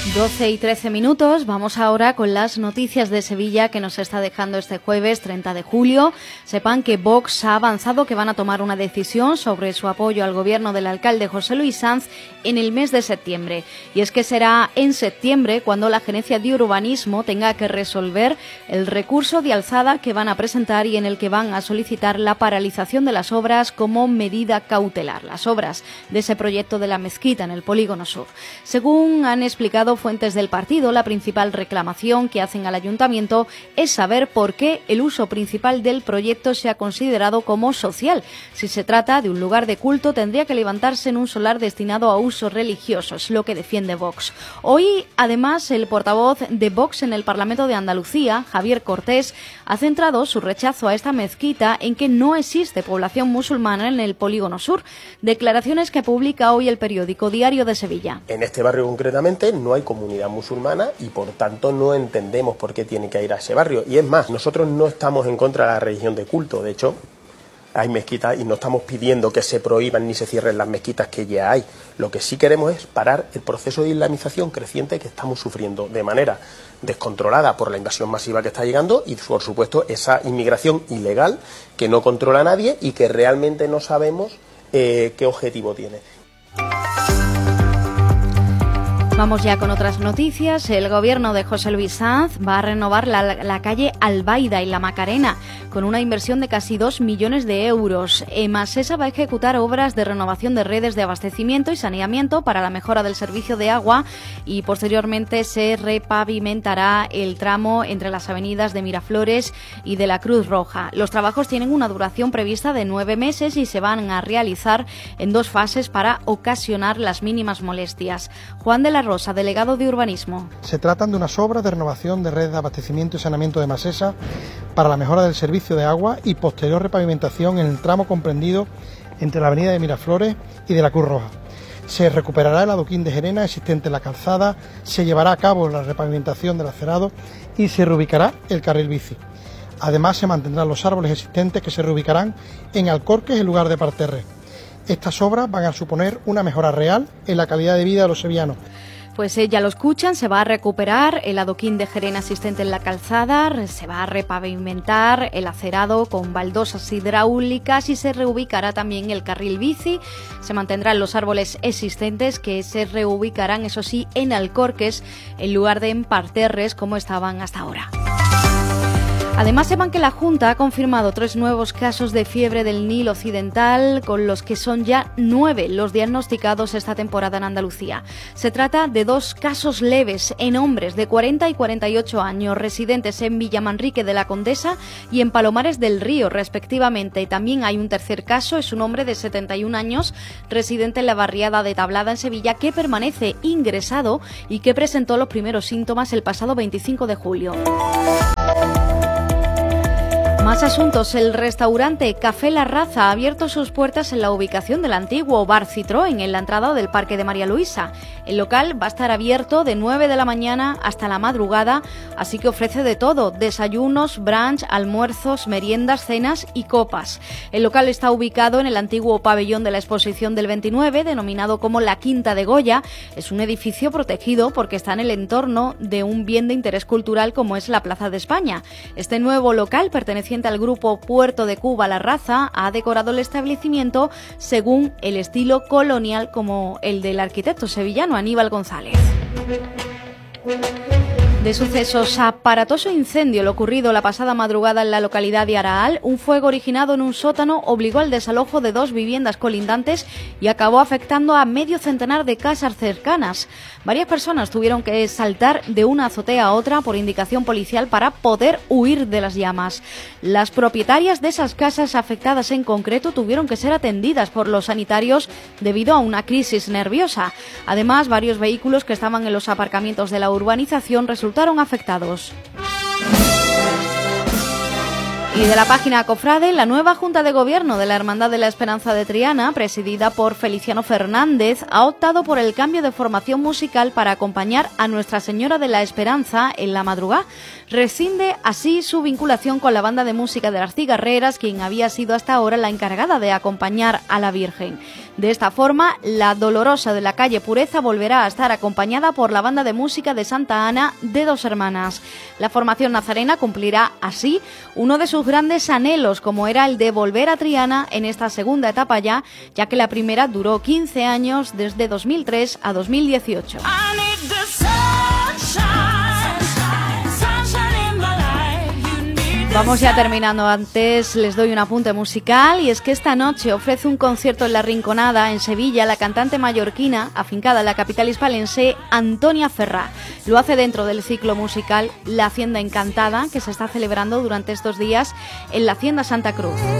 12 y 13 minutos, vamos ahora con las noticias de Sevilla que nos está dejando este jueves 30 de julio. Sepan que Vox ha avanzado que van a tomar una decisión sobre su apoyo al gobierno del alcalde José Luis Sanz en el mes de septiembre. Y es que será en septiembre cuando la Gerencia de Urbanismo tenga que resolver el recurso de alzada que van a presentar y en el que van a solicitar la paralización de las obras como medida cautelar. Las obras de ese proyecto de la mezquita en el Polígono Sur. Según han explicado fuentes del partido, la principal reclamación que hacen al ayuntamiento es saber por qué el uso principal del proyecto se ha considerado como social. Si se trata de un lugar de culto, tendría que levantarse en un solar destinado a usos religiosos, lo que defiende Vox. Hoy, además, el portavoz de Vox en el Parlamento de Andalucía, Javier Cortés, ha centrado su rechazo a esta mezquita en que no existe población musulmana en el Polígono Sur. Declaraciones que publica hoy el periódico Diario de Sevilla. En este barrio concretamente no hay comunidad musulmana y por tanto no entendemos por qué tiene que ir a ese barrio. Y es más, nosotros no estamos en contra de la religión de culto, de hecho hay mezquitas y no estamos pidiendo que se prohíban ni se cierren las mezquitas que ya hay. Lo que sí queremos es parar el proceso de islamización creciente que estamos sufriendo de manera descontrolada por la invasión masiva que está llegando y por supuesto esa inmigración ilegal que no controla a nadie y que realmente no sabemos qué objetivo tiene. Vamos ya con otras noticias. El gobierno de José Luis Sanz va a renovar la calle Albaida y la Macarena con una inversión de casi 2 millones de euros. Emasesa va a ejecutar obras de renovación de redes de abastecimiento y saneamiento para la mejora del servicio de agua y posteriormente se repavimentará el tramo entre las avenidas de Miraflores y de la Cruz Roja. Los trabajos tienen una duración prevista de 9 meses y se van a realizar en 2 fases para ocasionar las mínimas molestias. Juan de la Rosa, delegado de Urbanismo. Se tratan de unas obras de renovación de redes de abastecimiento y saneamiento de Emasesa para la mejora del servicio de agua y posterior repavimentación en el tramo comprendido entre la avenida de Miraflores y de la Cruz Roja. Se recuperará el adoquín de Gerena existente en la calzada, se llevará a cabo la repavimentación del acerado y se reubicará el carril bici. Además, se mantendrán los árboles existentes que se reubicarán en alcorques en lugar de parterres. Estas obras van a suponer una mejora real en la calidad de vida de los sevillanos. Pues ya lo escuchan, se va a recuperar el adoquín de Gerena existente en la calzada, se va a repavimentar el acerado con baldosas hidráulicas y se reubicará también el carril bici. Se mantendrán los árboles existentes que se reubicarán, eso sí, en alcorques en lugar de en parterres como estaban hasta ahora. Además, sepan que la Junta ha confirmado 3 nuevos casos de fiebre del Nilo Occidental, con los que son ya 9 los diagnosticados esta temporada en Andalucía. Se trata de 2 casos leves en hombres de 40 y 48 años, residentes en Villamanrique de la Condesa y en Palomares del Río, respectivamente. También hay un tercer caso, es un hombre de 71 años, residente en la barriada de Tablada, en Sevilla, que permanece ingresado y que presentó los primeros síntomas el pasado 25 de julio. Más asuntos. El restaurante Café La Raza ha abierto sus puertas en la ubicación del antiguo Bar Citroën en la entrada del Parque de María Luisa. El local va a estar abierto de 9 de la mañana hasta la madrugada, así que ofrece de todo: desayunos, brunch, almuerzos, meriendas, cenas y copas. El local está ubicado en el antiguo pabellón de la exposición del 29, denominado como la Quinta de Goya. Es un edificio protegido porque está en el entorno de un bien de interés cultural como es la Plaza de España. Este nuevo local, perteneciente al grupo Puerto de Cuba La Raza, ha decorado el establecimiento según el estilo colonial como el del arquitecto sevillano Aníbal González. De sucesos: aparatoso incendio lo ocurrido la pasada madrugada en la localidad de Araal. Un fuego originado en un sótano obligó al desalojo de 2 viviendas colindantes y acabó afectando a medio centenar de casas cercanas. Varias personas tuvieron que saltar de una azotea a otra por indicación policial para poder huir de las llamas. Las propietarias de esas casas afectadas en concreto tuvieron que ser atendidas por los sanitarios debido a una crisis nerviosa. Además, varios vehículos que estaban en los aparcamientos de la urbanización resultaron afectados. Y de la página Cofrade, la nueva Junta de Gobierno de la Hermandad de la Esperanza de Triana, presidida por Feliciano Fernández, ha optado por el cambio de formación musical para acompañar a Nuestra Señora de la Esperanza en la madrugada. Rescinde así su vinculación con la banda de música de las Cigarreras, quien había sido hasta ahora la encargada de acompañar a la Virgen. De esta forma, la Dolorosa de la calle Pureza volverá a estar acompañada por la banda de música de Santa Ana de Dos Hermanas. La formación nazarena cumplirá así uno de sus grandes anhelos, como era el de volver a Triana en esta segunda etapa ya que la primera duró 15 años desde 2003 a 2018. Vamos ya terminando. Antes les doy un apunte musical, y es que esta noche ofrece un concierto en La Rinconada, en Sevilla, la cantante mallorquina, afincada en la capital hispalense, Antonia Ferrá. Lo hace dentro del ciclo musical La Hacienda Encantada, que se está celebrando durante estos días en la Hacienda Santa Cruz.